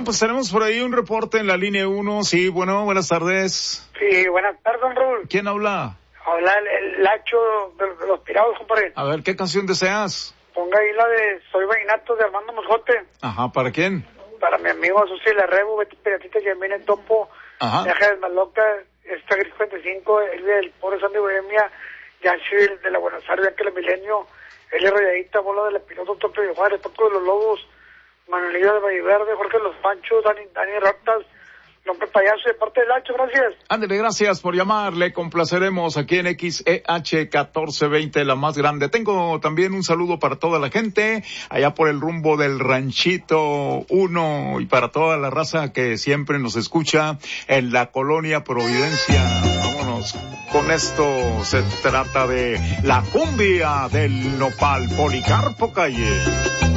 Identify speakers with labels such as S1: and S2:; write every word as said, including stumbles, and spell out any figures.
S1: Bueno, pues tenemos por ahí un reporte en la línea uno. Sí, bueno, buenas tardes.
S2: Sí, buenas tardes, don Raúl.
S1: ¿Quién habla?
S2: Habla el, el Lacho de, de los Pirados, compadre.
S1: A ver, ¿qué canción deseas?
S2: Ponga ahí la de Soy Vallenato de Armando Moscote.
S1: Ajá, ¿para quién?
S2: Para mi amigo Susi Larrebo, Betty Piratita, que viene Topo,
S1: Ajá.
S2: Viaje de Maloca, esta Gris cincuenta y cinco, el del Pobre Sandy Bohemia, Yancy de la Buenos Aires, que el Milenio, el Rayadita, Bola de la Piloto, Tope de Juárez, Toco de los Lobos, Manuelillo de Valleverde, Jorge de los Panchos, Dani, Dani Ratas, Lompe Payaso, de parte del Lacho, gracias.
S1: Ándale, gracias por llamar, le complaceremos aquí en X E H catorce veinte, la más grande. Tengo también un saludo para toda la gente, allá por el rumbo del Ranchito uno, y para toda la raza que siempre nos escucha en la Colonia Providencia. Vámonos, con esto se trata de la cumbia del Nopal, Policarpo Calle.